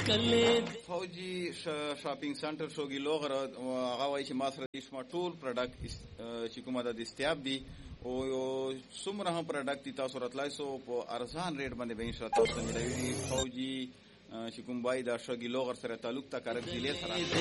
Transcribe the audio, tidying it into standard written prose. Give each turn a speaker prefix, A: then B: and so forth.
A: فوجي شاپینګ سنټر شوګي لوغره هغه وایي چې ما سره اسما ټول پروډکټ چې کومه د دستیاب دي او څومره هم پروډکټ دي تاسو راتلای سو په ارزان ریټ باندې به ان شاء الله تاسو ملوي. فوجي چې کوم بای د شوګي لوغر سره تعلق تا کارک ضلع سره